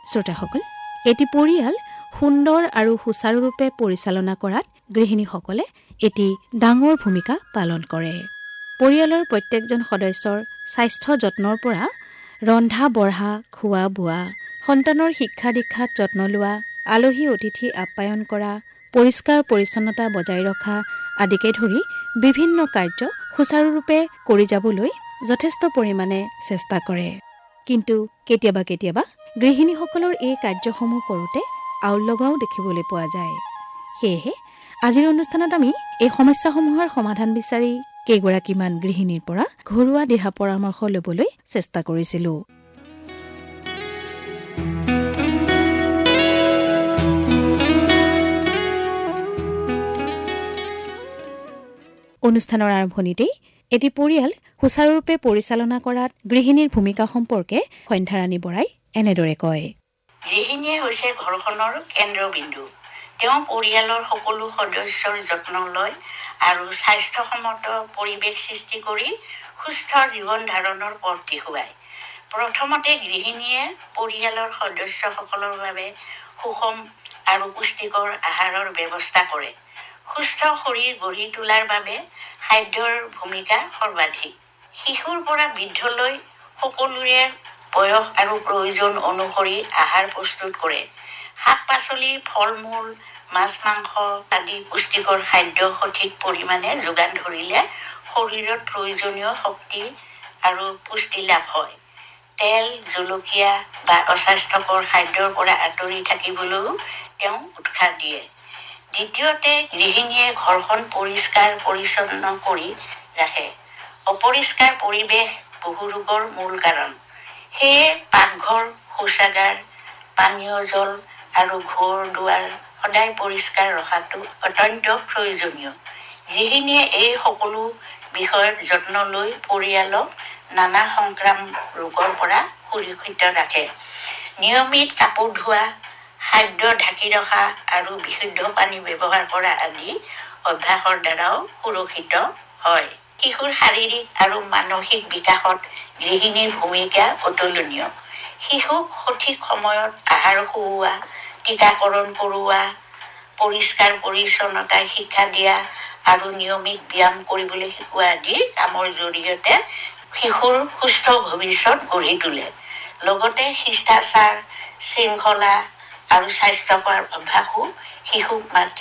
শ্ৰোতাসকল, এটি পৰিয়াল সুন্দৰ আৰু সুচাৰুৰূপে পৰিচালনা কৰাত গৃহিণীসকলে এটি ডাঙৰ ভূমিকা পালন কৰে। পৰিয়ালৰ প্ৰত্যেকজন সদস্যৰ স্বাস্থ্য যত্নৰ পৰা ৰন্ধা বঢ়া, খোৱা বোৱা, সন্তানৰ শিক্ষা দীক্ষাত যত্ন লোৱা, আলহী অতিথি আপ্যায়ন কৰা, পৰিষ্কাৰ পৰিচ্ছন্নতা বজাই ৰখা আদিকে ধৰি বিভিন্ন কাৰ্য সুচাৰুৰূপে কৰি যাবলৈ যথেষ্ট পৰিমাণে চেষ্টা কৰে। কিন্তু কেতিয়াবা কেতিয়াবা গৃহিণীসকলৰ এই কাৰ্যসমূহ কৰোঁতে আউল লগাও দেখিবলৈ পোৱা যায়। সেয়েহে আজিৰ অনুষ্ঠানত আমি এই সমস্যাসমূহৰ সমাধান বিচাৰি কেইগৰাকীমান গৃহিণীৰ পৰা ঘৰুৱা দিহা পৰামৰ্শ ল'বলৈ চেষ্টা কৰিছিলোঁ। অনুষ্ঠানৰ আৰম্ভণিতেই এটি পৰিয়াল সুচাৰুৰূপে পৰিচালনা কৰাত গৃহিণীৰ ভূমিকা সম্পৰ্কে সন্ধ্যাৰাণী বৰাই এনেদৰে কয়। গৃহিণীয়ে হৈছে ঘৰখনৰ কেন্দ্ৰবিন্দু। তেওঁ পৰিয়ালৰ সকলো সদস্যৰ যত্ন লয় আৰু স্বাস্থ্যসন্মত পৰিৱেশ সৃষ্টি কৰি সুস্থ জীৱন ধাৰণৰ পথ দেখুৱায়। প্ৰথমতে গৃহিণীয়ে পৰিয়ালৰ সদস্যসকলৰ বাবে সুষম আৰু পুষ্টিকৰ আহাৰৰ ব্যৱস্থা কৰে। সুস্থ শৰীৰ গঢ়ি তোলাৰ বাবে খাদ্যৰ ভূমিকা সৰ্বাধিক। শিশুৰ পৰা বৃদ্ধলৈ সকলোৰে বয়স আৰু প্ৰয়োজন অনুসৰি আহাৰ প্ৰস্তুত কৰে। শাক পাচলি, ফল মূল, মাছ মাংস আদি পুষ্টিকৰ খাদ্য সঠিক পৰিমাণে যোগান ধৰিলে শৰীৰত প্ৰয়োজনীয় শক্তি আৰু পুষ্টি লাভ হয়। তেল, জলকীয়া বা অস্বাস্থ্যকৰ খাদ্যৰ পৰা আঁতৰি থাকিবলৈও তেওঁ উৎসাহ দিয়ে। দ্বিতীয়তে, গৃহিণীয়ে ঘৰখন পৰিষ্কাৰ পৰিচ্ছন্ন কৰি ৰাখে। অপৰিষ্কাৰ পৰিৱেশ বহু ৰোগৰ মূল কাৰণ। সেয়ে পাকঘৰ, শৌচাগাৰ, পানীয় জল আৰু ঘৰ দুৱাৰ সদায় পৰিষ্কাৰ ৰখাটো অত্যন্ত প্ৰয়োজনীয়। গৃহিণীয়ে এই সকলো বিষয়ত যত্ন লৈ পৰিয়ালক নানা সংক্ৰামক ৰোগৰ পৰা সুৰক্ষিত ৰাখে। নিয়মিত কাপোৰ ধোৱা, খাদ্য ঢাকি ৰখা আৰু বিশুদ্ধ পানী ব্যৱহাৰ কৰা আদি অভ্যাসৰ দ্বাৰাও সুৰক্ষিত হয়। শিশুৰ শাৰীৰিক আৰু মানসিক বিকাশত গৃহিণীৰ ভূমিকা অতুলনীয়। শিশুক সঠিক সময়ত আহাৰ খুওৱা, টীকাকৰণ কৰোৱা, পৰিষ্কাৰ পৰিচ্ছন্নতাৰ শিক্ষা দিয়া আৰু নিয়মিত ব্যায়াম কৰিবলৈ শিকোৱা আদি কামৰ জৰিয়তে শিশুৰ সুস্থ ভৱিষ্যত গঢ়ি তোলে। লগতে শিষ্টাচাৰ, শৃংখলা আৰু স্বাস্থ্যকৰ অভ্যাসো শিশুক